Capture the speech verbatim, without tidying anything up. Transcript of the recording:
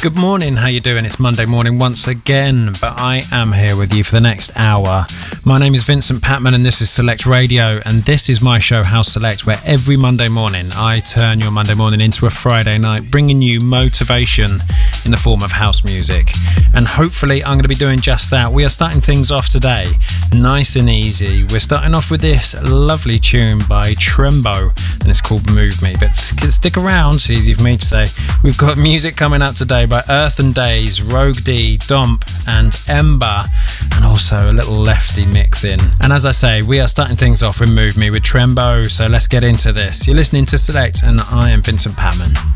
Good morning, how you doing? It's Monday morning once again, but I am here with you for the next hour. My name is Vincent Patman and this is Select Radio, and this is my show House Select, where every Monday morning I turn your Monday morning into a Friday night, bringing you motivation in the form of house music. And hopefully I'm going to be doing just that. We are starting things off today nice and easy. We're starting off with this lovely tune by Trembo and it's called Move Me, but stick around, it's easy for me to say. We've got music coming out today by Earth and Days, Rogue D, Domp and Ember, and also a little lefty mix in. And as I say, we are starting things off with Move Me with Trembo, so let's get into this. You're listening to Select and I am Vincent Patman.